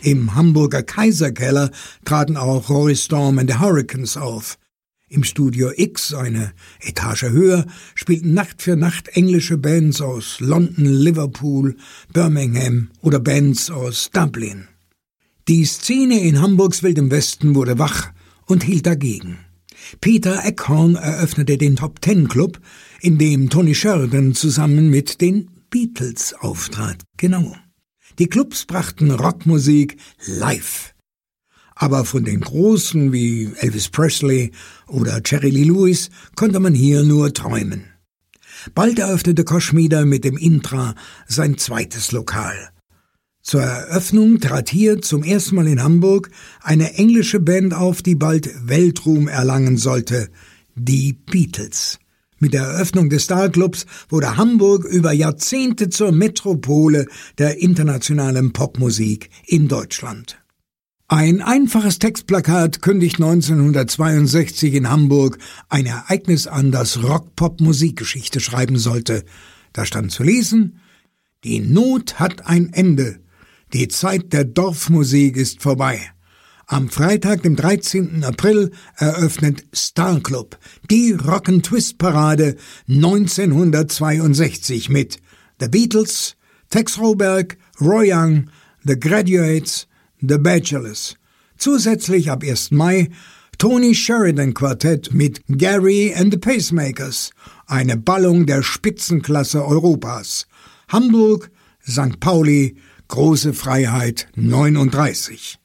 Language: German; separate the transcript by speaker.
Speaker 1: Im Hamburger Kaiserkeller traten auch Rory Storm and the Hurricanes auf. Im Studio X, eine Etage höher, spielten Nacht für Nacht englische Bands aus London, Liverpool, Birmingham oder Bands aus Dublin. Die Szene in Hamburgs Wildem Westen wurde wach und hielt dagegen. Peter Eckhorn eröffnete den Top-10-Club, in dem Tony Sheridan zusammen mit den Beatles auftrat. Genau. Die Clubs brachten Rockmusik live. Aber von den Großen wie Elvis Presley oder Jerry Lee Lewis konnte man hier nur träumen. Bald eröffnete Koschmider mit dem Intra sein zweites Lokal. Zur Eröffnung trat hier zum ersten Mal in Hamburg eine englische Band auf, die bald Weltruhm erlangen sollte, die Beatles. Mit der Eröffnung des Starclubs wurde Hamburg über Jahrzehnte zur Metropole der internationalen Popmusik in Deutschland. Ein einfaches Textplakat kündigt 1962 in Hamburg ein Ereignis an, das Rock-Pop-Musikgeschichte schreiben sollte. Da stand zu lesen: Die Not hat ein Ende. Die Zeit der Dorfmusik ist vorbei. Am Freitag, dem 13. April, eröffnet Starclub, die Rock'n'Twist-Parade 1962 mit The Beatles, Tex Roberg, Roy Young, The Graduates, The Bachelors. Zusätzlich ab 1. Mai Tony Sheridan Quartett mit Gary and the Pacemakers, eine Ballung der Spitzenklasse Europas. Hamburg, St. Pauli, Große Freiheit 39.